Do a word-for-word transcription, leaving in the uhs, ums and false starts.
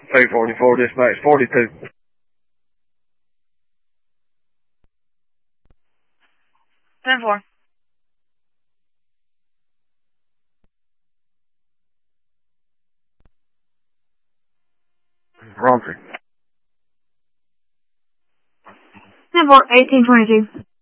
three forty-four, dispatch forty-two. ten four. Romford. ten four, eighteen twenty-two.